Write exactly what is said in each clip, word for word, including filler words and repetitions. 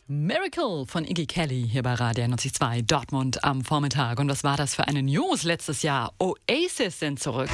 Miracle von Iggy Kelly hier bei Radio neunzig Komma zwei Dortmund am Vormittag. Und was war das für eine News letztes Jahr? Oasis sind zurück.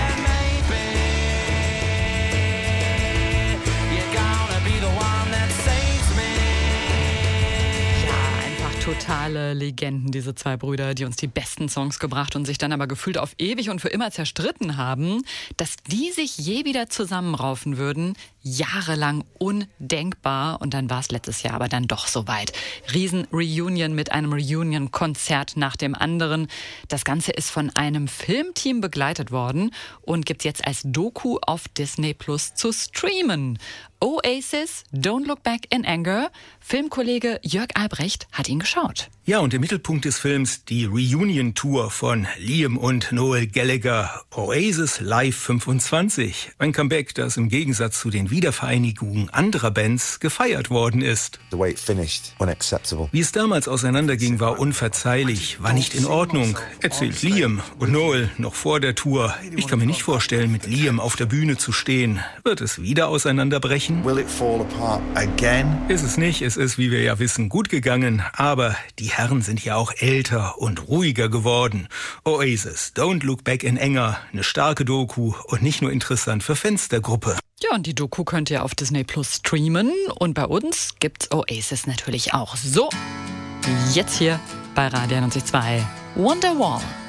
Totale Legenden, diese zwei Brüder, die uns die besten Songs gebracht und sich dann aber gefühlt auf ewig und für immer zerstritten haben. Dass die sich je wieder zusammenraufen würden, jahrelang undenkbar. Und dann war es letztes Jahr aber dann doch soweit. Riesen-Reunion mit einem Reunion-Konzert nach dem anderen. Das Ganze ist von einem Filmteam begleitet worden und gibt's jetzt als Doku auf Disney Plus zu streamen. Oasis, Don't Look Back in Anger. Filmkollege Jörg Albrecht hat ihn geschaut. Ja, und im Mittelpunkt des Films die Reunion-Tour von Liam und Noel Gallagher. Oasis Live fünfundzwanzig. Ein Comeback, das im Gegensatz zu den Wiedervereinigungen anderer Bands gefeiert worden ist. The way it finished, unacceptable. Wie es damals auseinanderging, war unverzeihlich, war nicht in Ordnung, erzählt Liam. Und Noel noch vor der Tour: Ich kann mir nicht vorstellen, mit Liam auf der Bühne zu stehen. Wird es wieder auseinanderbrechen? Will it fall apart again? Ist es nicht. Es ist, wie wir ja wissen, gut gegangen. Aber die Herren sind ja auch älter und ruhiger geworden. Oasis, Don't Look Back in Anger. Eine starke Doku und nicht nur interessant für Fans der Gruppe. Ja, und die Doku könnt ihr auf Disney Plus streamen. Und bei uns gibt's Oasis natürlich auch. So, jetzt hier bei Radio neunzig Komma zwei Wonderwall.